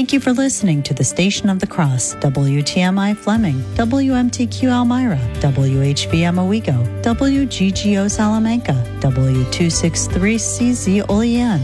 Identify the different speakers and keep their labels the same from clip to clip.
Speaker 1: Thank you for listening to the Station of the Cross, WTMI Fleming, WMTQ Elmira, WHVM Owego, WGGO Salamanca, W263CZ Olean.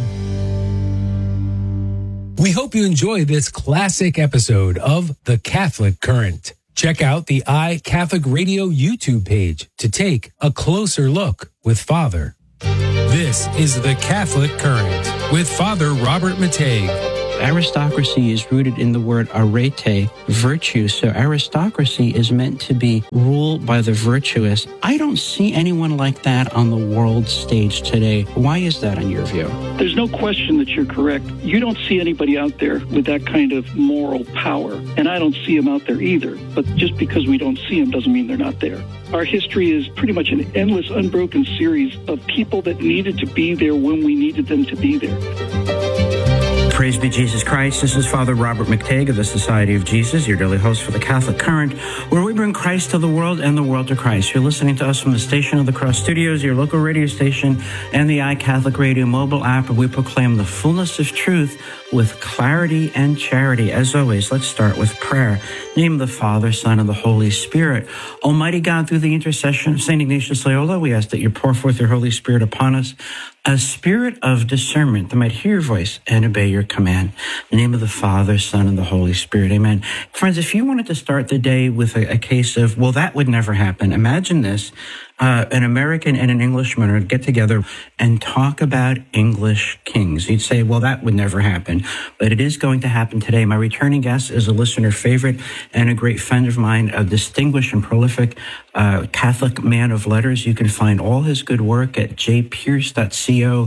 Speaker 2: We hope you enjoy this classic episode of The Catholic Current. Check out the iCatholic Radio YouTube page to take a closer look with Father. This is The Catholic Current with Father Robert Matei.
Speaker 3: Aristocracy is rooted in the word arete, virtue. So aristocracy is meant to be ruled by the virtuous. I don't see anyone like that on the world stage today. Why is that in your view?
Speaker 4: There's no question that you're correct. You don't see anybody out there with that kind of moral power, and I don't see them out there either. But just because we don't see them doesn't mean they're not there. Our history is pretty much an endless, unbroken series of people that needed to be there when we needed them to be there.
Speaker 3: Praise be Jesus Christ. This is Father Robert McTague of the Society of Jesus, your daily host for the Catholic Current, where we bring Christ to the world and the world to Christ. You're listening to us from the Station of the Cross Studios, your local radio station, and the iCatholic Radio mobile app, where we proclaim the fullness of truth with clarity and charity. As always, let's start with prayer. In the name of the Father, Son, and the Holy Spirit. Almighty God, through the intercession of St. Ignatius Loyola, we ask that you pour forth your Holy Spirit upon us, a spirit of discernment that might hear your voice and obey your command. In the name of the Father, Son, and the Holy Spirit. Amen. Friends, if you wanted to start the day with a case of, well, that would never happen, imagine this. An American and an Englishman would get together and talk about English kings. You'd say, well, that would never happen, but it is going to happen today. My returning guest is a listener favorite and a great friend of mine, a distinguished and prolific Catholic man of letters. You can find all his good work at jpearce.co,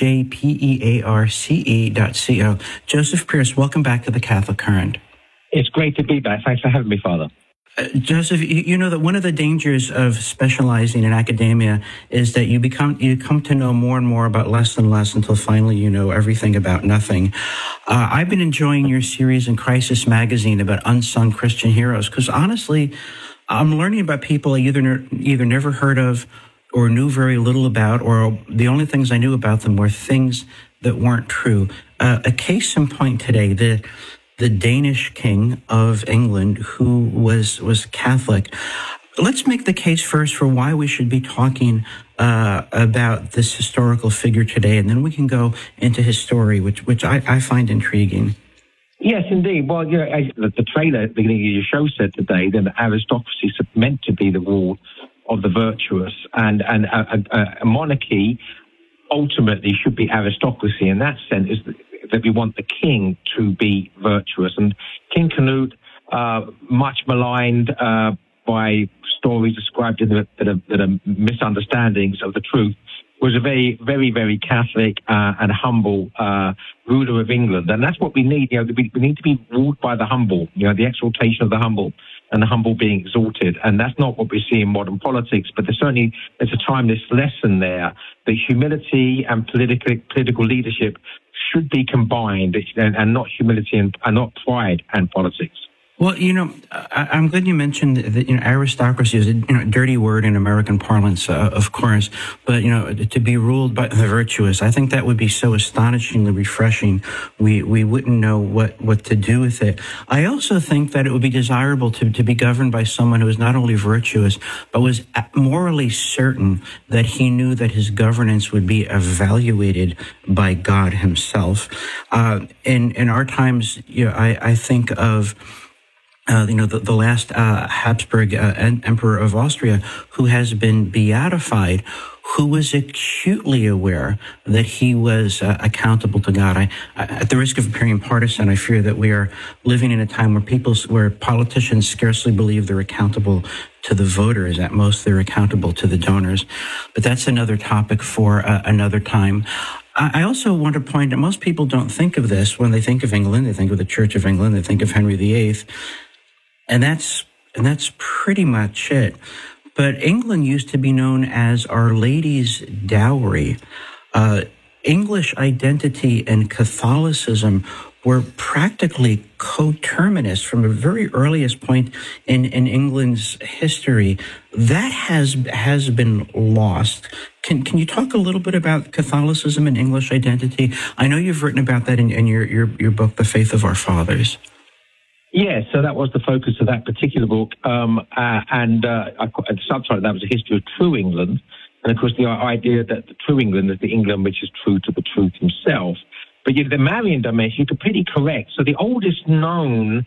Speaker 3: jpearce.co. Joseph Pearce, welcome back to the Catholic Current.
Speaker 5: It's great to be back. Thanks for having me, Father.
Speaker 3: Joseph, you know that one of the dangers of specializing in academia is that you come to know more and more about less and less until finally you know everything about nothing. I've been enjoying your series in Crisis Magazine about unsung Christian heroes because honestly, I'm learning about people I either never heard of or knew very little about, or the only things I knew about them were things that weren't true. A case in point today, the Danish king of England, who was Catholic. Let's make the case first for why we should be talking about this historical figure today, and then we can go into his story, which I find intriguing.
Speaker 5: Yes, indeed. Well, you know, as the trailer at the beginning of your show said today, that aristocracy is meant to be the rule of the virtuous, and a monarchy ultimately should be aristocracy. In that sense, is that we want the king to be virtuous. And King Canute, much maligned by stories described that are misunderstandings of the truth, was a very, very, very Catholic and humble ruler of England. And that's what we need. You know, we need to be ruled by the humble, you know, the exaltation of the humble and the humble being exalted. And that's not what we see in modern politics, but there's a timeless lesson there that humility and political leadership should be combined, and not humility and not pride and politics.
Speaker 3: Well, you know, I'm glad you mentioned that, you know, aristocracy is a dirty word in American parlance, of course, but, you know, to be ruled by the virtuous, I think that would be so astonishingly refreshing. We wouldn't know what to do with it. I also think that it would be desirable to be governed by someone who is not only virtuous, but was morally certain that he knew that his governance would be evaluated by God himself. In our times, you know, I think of the last Habsburg Emperor of Austria, who has been beatified, who was acutely aware that he was accountable to God. At the risk of appearing partisan, I fear that we are living in a time where politicians scarcely believe they're accountable to the voters. At most, they're accountable to the donors. But that's another topic for another time. I also want to point out, most people don't think of this when they think of England. They think of the Church of England. They think of Henry VIII. And that's pretty much it. But England used to be known as Our Lady's Dowry. English identity and Catholicism were practically coterminous from the very earliest point in England's history. That has been lost. Can you talk a little bit about Catholicism and English identity? I know you've written about that in your book, The Faith of Our Fathers.
Speaker 5: Yeah, so that was the focus of that particular book. The subtitle of that was A History of True England. And of course, the idea that the true England is the England which is true to the truth himself. But the Marian dimension, you're completely correct. So the oldest known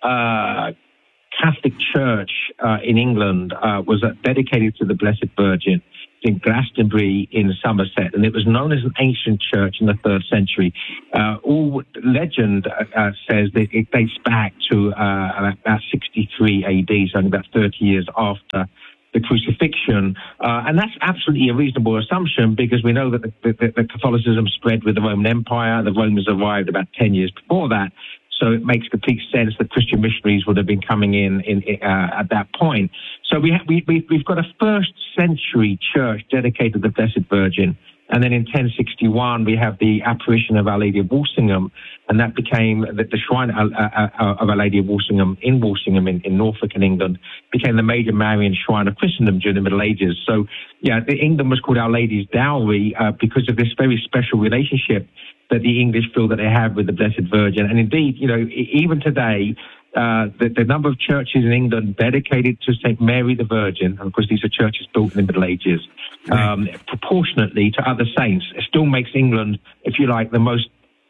Speaker 5: Catholic church in England was dedicated to the Blessed Virgin in Glastonbury in Somerset, and it was known as an ancient church in the 3rd century. All legend says that it dates back to about 63 AD, so about 30 years after the crucifixion. And that's absolutely a reasonable assumption because we know that the Catholicism spread with the Roman Empire. The Romans arrived about 10 years before that. So it makes complete sense that Christian missionaries would have been coming in at that point. So we've got a 1st century church dedicated to the Blessed Virgin. And then in 1061, we have the apparition of Our Lady of Walsingham, and that became the shrine of Our Lady of Walsingham in Walsingham in Norfolk in England, became the major Marian shrine of Christendom during the Middle Ages. So, England was called Our Lady's Dowry because of this very special relationship that the English feel that they have with the Blessed Virgin. And indeed, even today, the number of churches in England dedicated to St. Mary the Virgin, and of course these are churches built in the Middle Ages, proportionately to other saints, it still makes England, if you like, the most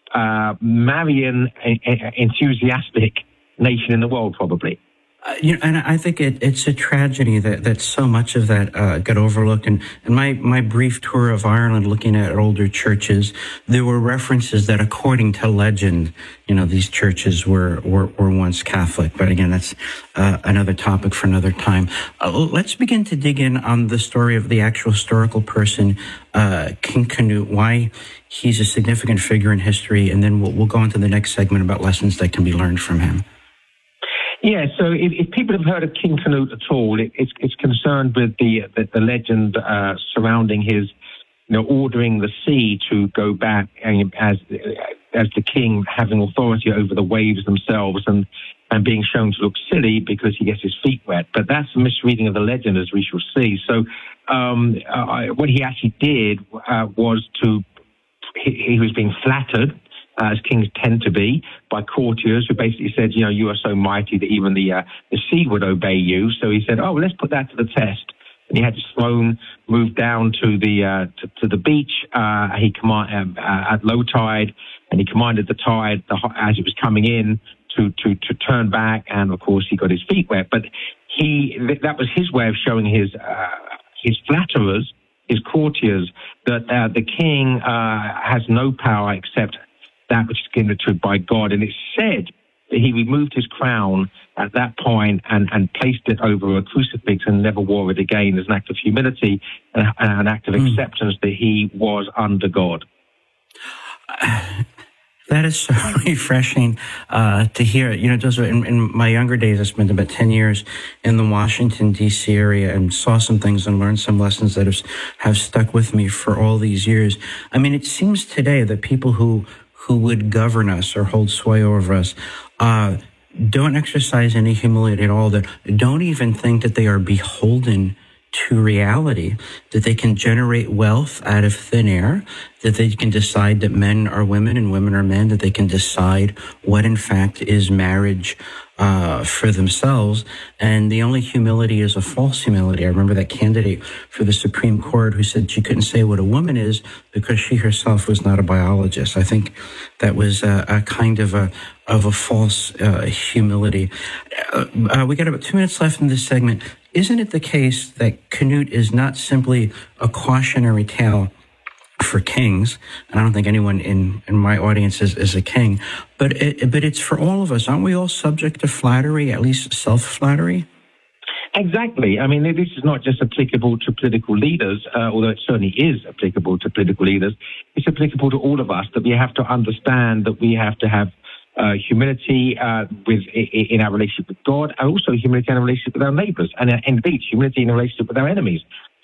Speaker 5: Marian enthusiastic nation in the world, probably.
Speaker 3: And I think it's a tragedy that so much of that got overlooked. And my brief tour of Ireland, looking at older churches, there were references that, according to legend, these churches were once Catholic. But again, that's another topic for another time. Let's begin to dig in on the story of the actual historical person, King Canute, why he's a significant figure in history, and then we'll go into the next segment about lessons that can be learned from him.
Speaker 5: Yeah, so if people have heard of King Canute at all, it's concerned with the legend surrounding his, ordering the sea to go back as the king having authority over the waves themselves and being shown to look silly because he gets his feet wet. But that's a misreading of the legend, as we shall see. So what he actually did was he was being flattered, as kings tend to be, by courtiers who basically said, you are so mighty that even the sea would obey you. So he said, let's put that to the test. And he had his throne moved down to the beach. He commanded at low tide, and he commanded the tide as it was coming in to turn back. And of course, he got his feet wet. But that was his way of showing his flatterers, his courtiers, that the king has no power except that which is given to by God. And it's said that he removed his crown at that point and placed it over a crucifix and never wore it again as an act of humility and an act of acceptance that he was under God.
Speaker 3: That is so refreshing to hear. Joseph, in my younger days, I spent about 10 years in the Washington, D.C. area and saw some things and learned some lessons that have stuck with me for all these years. I mean, it seems today that people who would govern us or hold sway over us don't exercise any humility at all, that don't even think that they are beholden to reality, that they can generate wealth out of thin air, that they can decide that men are women and women are men, that they can decide what in fact is marriage for themselves. And the only humility is a false humility. I remember that candidate for the Supreme Court who said she couldn't say what a woman is because she herself was not a biologist. I think that was a kind of a false humility. We got about 2 minutes left in this segment. Isn't it the case that Canute is not simply a cautionary tale for kings, and I don't think anyone in my audience is a king, but it's for all of us. Aren't we all subject to flattery, at least self-flattery?
Speaker 5: Exactly. I mean, this is not just applicable to political leaders, although it certainly is applicable to political leaders. It's applicable to all of us, that we have to understand that we have to have humility in our relationship with God, and also humility in our relationship with our neighbors, and indeed humility in our relationship with our enemies.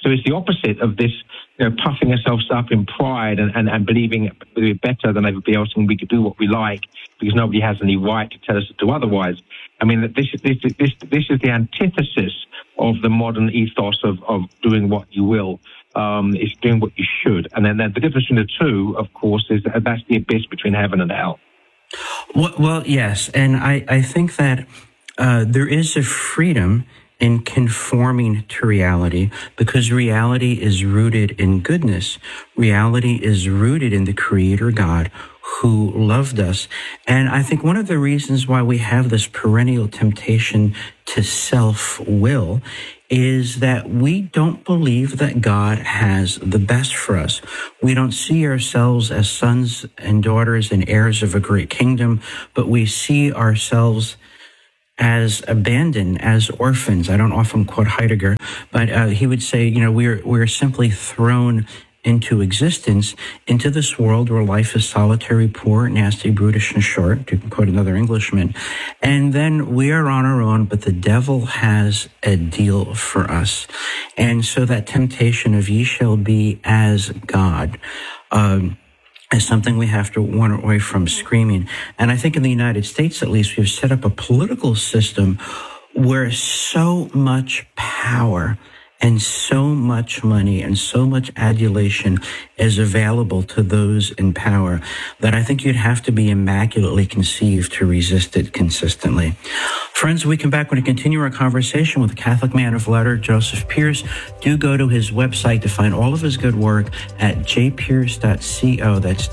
Speaker 5: So it's the opposite of this, puffing ourselves up in pride and believing we're better than everybody else and we could do what we like because nobody has any right to tell us to do otherwise. I mean, this is the antithesis of the modern ethos of doing what you will. It's doing what you should. And then the difference between the two, of course, is that's the abyss between heaven and hell.
Speaker 3: Well, yes. And I think that there is a freedom in conforming to reality because reality is rooted in goodness. Reality is rooted in the Creator God who loved us. And I think one of the reasons why we have this perennial temptation to self-will is that we don't believe that God has the best for us. We don't see ourselves as sons and daughters and heirs of a great kingdom, but we see ourselves as abandoned, as orphans. I don't often quote Heidegger, but he would say, we're simply thrown into existence, into this world where life is solitary, poor, nasty, brutish, and short, to quote another Englishman. And then we are on our own, but the devil has a deal for us. And so that temptation of ye shall be as God, is something we have to warn away from screaming. And I think in the United States, at least, we've set up a political system where so much power and so much money and so much adulation is available to those in power that I think you'd have to be immaculately conceived to resist it consistently. Friends, we come back when we continue our conversation with the Catholic man of letter, Joseph Pearce. Do go to his website to find all of his good work at jpearce.co. That's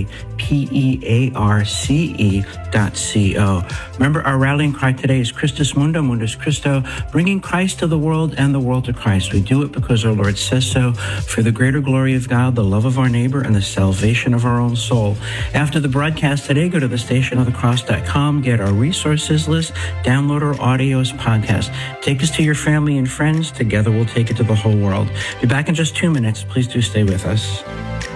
Speaker 3: JPEARCE.co. Remember, our rallying cry today is Christus Mundum, Mundus Christo, bringing Christ to the world and the world to Christ. We do it because our Lord says so, for the greater glory of God, the love of our neighbor, and the salvation of our own soul. After the broadcast today, go to thestationofthecross.com, get our resources list, download our audios podcast. Take us to your family and friends. Together we'll take it to the whole world. Be back in just 2 minutes. Please do stay with us.